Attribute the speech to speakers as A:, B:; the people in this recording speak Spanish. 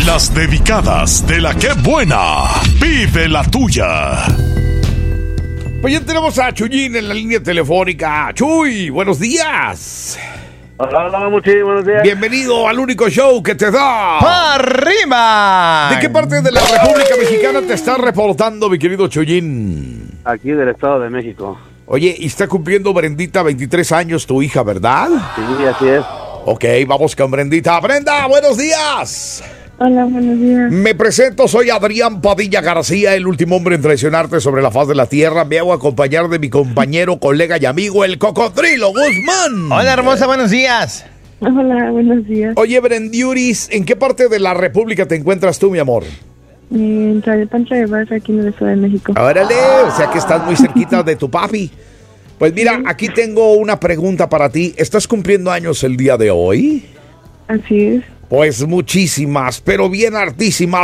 A: Las dedicadas de la que buena. Vive la tuya.
B: Pues ya tenemos a Chuyín en la línea telefónica. Chuy, buenos días.
C: Hola, Muchi, buenos días.
B: Bienvenido al único show que te da
D: ¡Arriba!
B: ¿De qué parte de la República Mexicana te está reportando, mi querido Chuyín?
C: Aquí del Estado de México.
B: Oye, y está cumpliendo Brendita 23 años, tu hija, ¿verdad?
C: Sí, así es.
B: Ok, vamos con Brendita. Brenda, buenos días.
E: Hola, buenos días.
B: Me presento, soy Adrián Padilla García, el último hombre en traicionarte sobre la faz de la tierra. Me hago acompañar de mi compañero, colega y amigo, el Cocodrilo Guzmán.
D: Hola, hermosa, buenos días.
E: Hola, buenos días.
B: Oye, Brendiuris, ¿en qué parte de la República te encuentras tú, mi amor?
E: En Tlalpan de Barca, aquí en el Estado de México.
B: Órale, o sea que estás muy cerquita de tu papi. Pues mira, aquí tengo una pregunta para ti. ¿Estás cumpliendo años el día de hoy?
E: Así es.
B: Pues muchísimas, pero bien hartísimas.